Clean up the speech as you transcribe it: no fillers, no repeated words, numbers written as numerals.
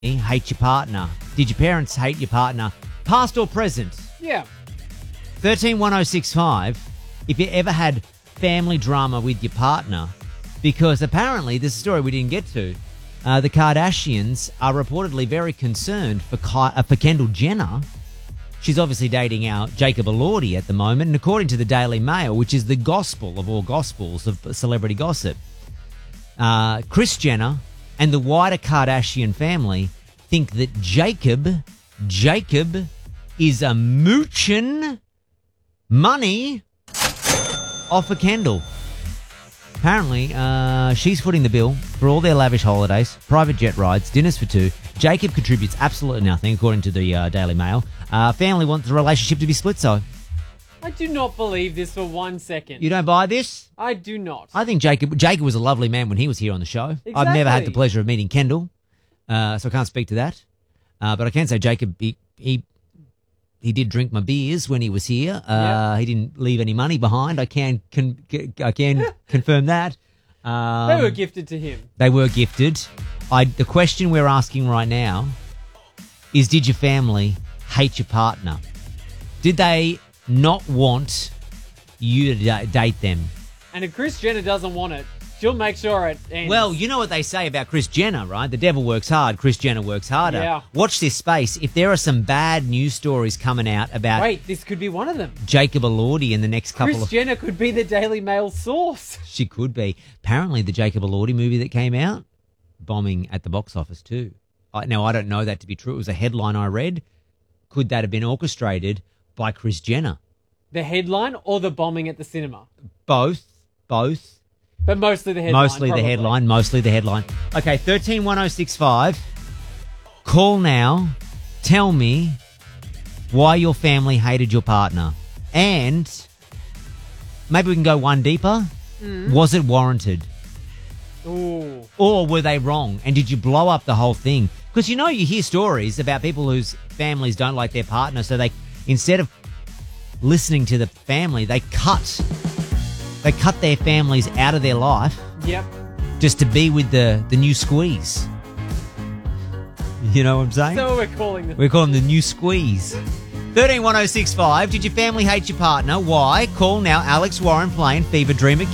hate your partner? Did your parents hate your partner, past or present? Yeah. 131065. If you ever had family drama with your partner, because apparently this is a story we didn't get to. The Kardashians are reportedly very concerned for Kendall Jenner. She's obviously dating Jacob Elordi at the moment, and according to the Daily Mail, which is the gospel of all gospels of celebrity gossip, Kris Jenner and the wider Kardashian family think that Jacob is a mooching money off of Kendall. Apparently, she's footing the bill for all their lavish holidays, private jet rides, dinners for two. Jacob contributes absolutely nothing, according to the Daily Mail. Family wants the relationship to be split, so. I do not believe this for 1 second. You don't buy this? I do not. I think Jacob was a lovely man when he was here on the show. Exactly. I've never had the pleasure of meeting Kendall, so I can't speak to that. But I can say Jacob, he did drink my beers when he was here. He didn't leave any money behind. I can confirm that. They were gifted to him. They were gifted. The question we're asking right now is, did your family hate your partner? Did they not want you to date them? And if Kris Jenner doesn't want it, she'll make sure it ends. Well, you know what they say about Kris Jenner, right? The devil works hard, Kris Jenner works harder. Yeah. Watch this space. If there are some bad news stories coming out about Wait, this could be one of them. Jacob Elordi in the next couple Kris of... Jenner could be the Daily Mail source. She could be. Apparently, the Jacob Elordi movie that came out, bombing at the box office too. Now, I don't know that to be true. It was a headline I read. Could that have been orchestrated by Kris Jenner? The headline or the bombing at the cinema? Both. But mostly the headline. Mostly the headline. Okay, 131065. Call now. Tell me why your family hated your partner. And maybe we can go one deeper. Was it warranted? Ooh. Or were they wrong? And did you blow up the whole thing? Because you hear stories about people whose families don't like their partner, so they, instead of listening to the family, they cut their families out of their life. Yep. Just to be with the new squeeze. You know what I'm saying? So we're calling them. We're calling them the new squeeze. 131065. Did your family hate your partner? Why? Call now. Alex Warren playing Fever Dream at